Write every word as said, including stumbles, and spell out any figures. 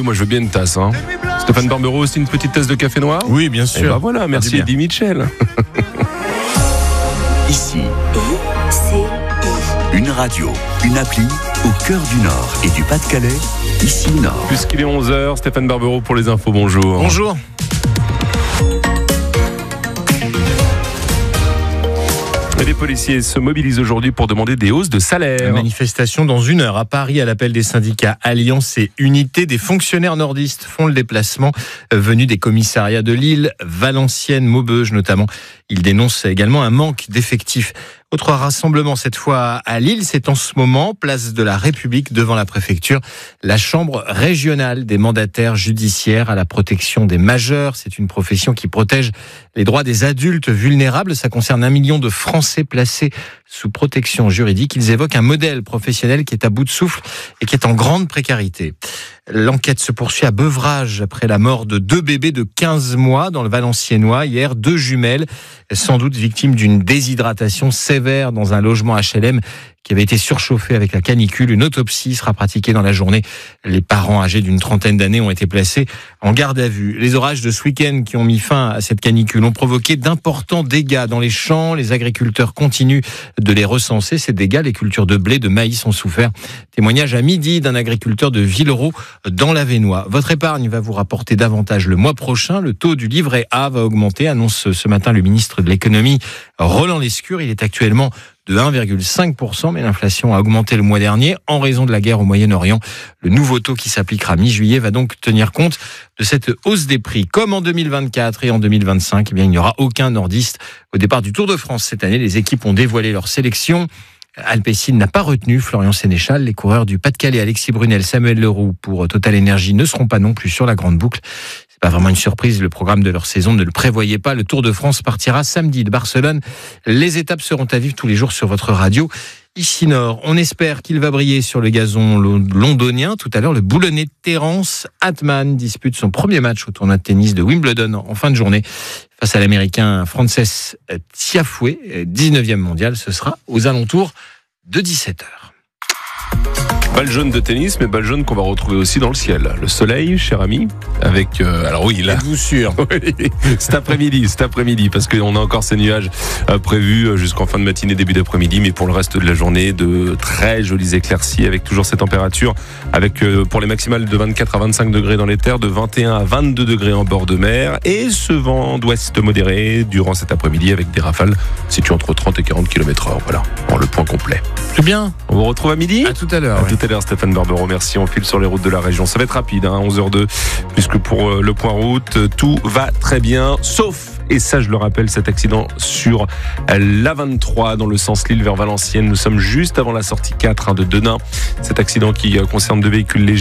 moi je veux bien une tasse. Hein. Stéphane Barbero, aussi une petite tasse de café noir ? Oui, bien sûr. Et ben voilà, merci Eddie Mitchell. Ici, une radio, une appli au cœur du Nord et du Pas-de-Calais. Ici Nord. Puisqu'il est onze heures, Stéphane Barbero pour les infos, bonjour. Bonjour. Les policiers se mobilisent aujourd'hui pour demander des hausses de salaire. Manifestation dans une heure à Paris à l'appel des syndicats Alliance et Unité. Des fonctionnaires nordistes font le déplacement venus des commissariats de Lille, Valenciennes, Maubeuge notamment. Ils dénoncent également un manque d'effectifs. Autre rassemblement cette fois à Lille, c'est en ce moment, place de la République devant la préfecture, la chambre régionale des mandataires judiciaires à la protection des majeurs. C'est une profession qui protège les droits des adultes vulnérables. Ça concerne un million de Français placés sous protection juridique. Ils évoquent un modèle professionnel qui est à bout de souffle et qui est en grande précarité. L'enquête se poursuit à Beuvrages après la mort de deux bébés de quinze mois dans le Valenciennois. Hier, deux jumelles, sans doute victimes d'une déshydratation sévère dans un logement H L M qui avait été surchauffé avec la canicule. Une autopsie sera pratiquée dans la journée. Les parents âgés d'une trentaine d'années ont été placés en garde à vue. Les orages de ce week-end qui ont mis fin à cette canicule ont provoqué d'importants dégâts dans les champs. Les agriculteurs continuent de les recenser. Ces dégâts, les cultures de blé, de maïs ont souffert. Témoignage à midi d'un agriculteur de Villeroy dans l'Avesnois. Votre épargne va vous rapporter davantage le mois prochain. Le taux du livret A va augmenter, annonce ce matin le ministre de l'économie Roland Lescure. Il est actuellement de un virgule cinq pour cent, mais l'inflation a augmenté le mois dernier en raison de la guerre au Moyen-Orient. Le nouveau taux qui s'appliquera mi-juillet va donc tenir compte de cette hausse des prix. Comme en deux mille vingt-quatre et en deux mille vingt-cinq, eh bien, il n'y aura aucun nordiste au départ du Tour de France cette année. Les équipes ont dévoilé leur sélection. Alpecin n'a pas retenu Florian Sénéchal. Les coureurs du Pas-de-Calais, Alexis Brunel, Samuel Leroux pour Total Energy ne seront pas non plus sur la grande boucle. C'est pas vraiment une surprise, le programme de leur saison ne le prévoyait pas. Le Tour de France partira samedi de Barcelone. Les étapes seront à vivre tous les jours sur votre radio. Ici Nord, on espère qu'il va briller sur le gazon londonien. Tout à l'heure, le boulonnais Terence Atman dispute son premier match au tournoi de tennis de Wimbledon en fin de journée face à l'américain Frances Tiafoe, dix-neuvième mondial. Ce sera aux alentours de dix-sept heures. Balle jaune de tennis, mais balle jaune qu'on va retrouver aussi dans le ciel. Le soleil, cher ami, avec... Euh, alors oui, là... Êtes-vous sûr ? Oui, cet après-midi, cet après-midi, parce qu'on a encore ces nuages euh, prévus jusqu'en fin de matinée, début d'après-midi, mais pour le reste de la journée, de très jolies éclaircies, avec toujours ces températures, avec euh, pour les maximales de vingt-quatre à vingt-cinq degrés dans les terres, de vingt et un à vingt-deux degrés en bord de mer, et ce vent d'ouest modéré durant cet après-midi, avec des rafales situées entre trente et quarante kilomètres heure. Voilà, pour le point complet. C'est bien. On vous retrouve à midi ? À tout à l'heure. À Ouais. tout à l'heure, Stéphane Barbero, merci. On file sur les routes de la région. Ça va être rapide, hein, onze heures deux, puisque pour euh, le point route, tout va très bien, sauf, et ça je le rappelle, cet accident sur l'A vingt-trois dans le sens Lille vers Valenciennes. Nous sommes juste avant la sortie quatre hein, de Denain. Cet accident qui euh, concerne deux véhicules légers.